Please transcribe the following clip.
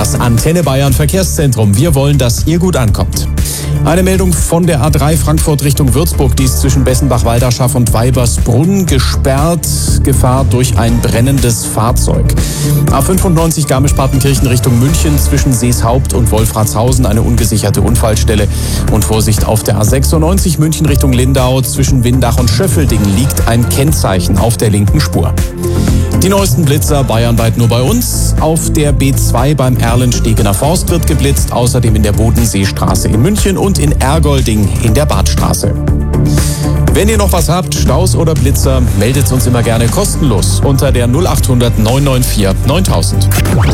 Das Antenne Bayern Verkehrszentrum. Wir wollen, dass ihr gut ankommt. Eine Meldung von der A3 Frankfurt Richtung Würzburg. Die ist zwischen Bessenbach-Walderschaff und Weibersbrunn gesperrt. Gefahr durch ein brennendes Fahrzeug. A95 Garmisch-Partenkirchen Richtung München zwischen Seeshaupt und Wolfratshausen eine ungesicherte Unfallstelle. Und Vorsicht auf der A96 München Richtung Lindau zwischen Windach und Schöffelding liegt ein Kennzeichen auf der linken Spur. Die neuesten Blitzer bayernweit nur bei uns. Auf der B2 beim Erlenstegener Forst wird geblitzt, außerdem in der Bodenseestraße in München und in Ergolding in der Badstraße. Wenn ihr noch was habt, Staus oder Blitzer, meldet uns immer gerne kostenlos unter der 0800 994 9000.